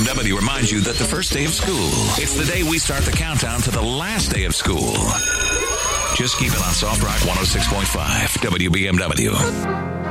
WBMW reminds you that the first day of school, it's the day we start the countdown to the last day of school. Just keep it on Soft Rock 106.5 WBMW.